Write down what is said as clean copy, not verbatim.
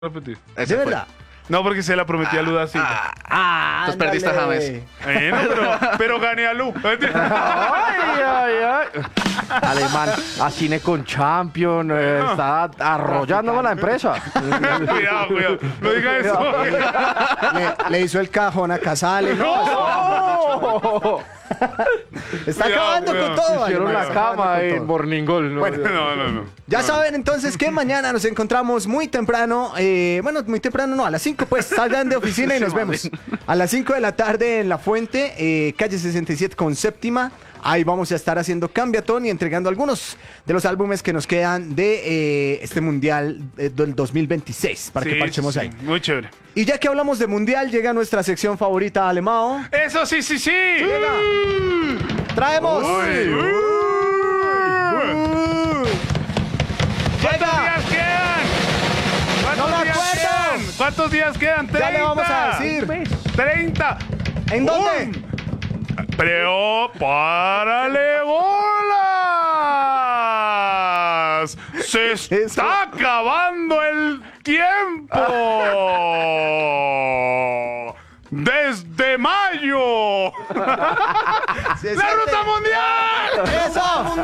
repetir. ¿De verdad? No, porque se la prometí a Ludacita. Entonces perdiste a James. Bueno, pero gané a Lu. Ay. Alemán, a cine con Champion, está arrollando con la empresa. Cuidado. No diga eso. Le hizo el cajón a Casale. No. Está acabando con todo. Hicieron Alemán, la está acabando cama con en todo. Morningol. Bueno, No. Ya saben entonces que mañana nos encontramos muy temprano. Muy temprano no, a las 5 pues salgan de oficina y nos vemos. A las 5 de la tarde en La Fuente, calle 67 con séptima. Ahí vamos a estar haciendo cambiatón y entregando algunos de los álbumes que nos quedan de este mundial del 2026 para que parchemos ahí. Muy chévere. Y ya que hablamos de mundial, llega nuestra sección favorita, Alemao. Eso sí. Traemos. ¿Cuántos días quedan? No me acuerdo. ¿Cuántos días quedan? 30. Ya le vamos a decir. 30. ¿En dónde? ¡Prepárale bolas! ¡Se está acabando el tiempo! ¡Desde mayo! Se ¡La siente. ruta mundial! ¡Eso!